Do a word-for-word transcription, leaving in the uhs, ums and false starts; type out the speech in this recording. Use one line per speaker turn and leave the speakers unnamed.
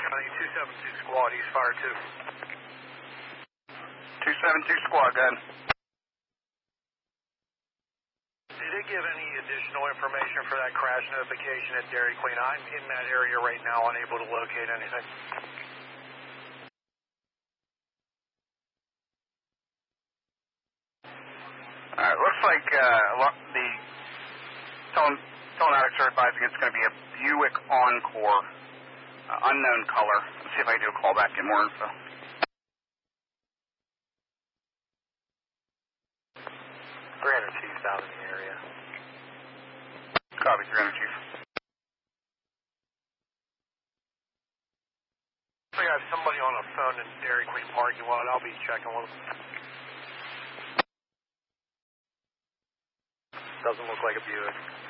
two seven two squad, East Fire two.
two seven two squad, go ahead.
Did it give any additional information for that crash notification at Dairy Queen? I'm in that area right now, unable to locate anything.
Alright, looks like uh, the tele- telematics are advising it's going to be a Buick Encore, uh, unknown color. Let's see if I can do a call back, get more info.
three hundred Chief out in the area.
Copy, three hundred Chief.
I have somebody on a phone in Dairy Queen parking lot. I'll be checking with them. Doesn't look like a Buick.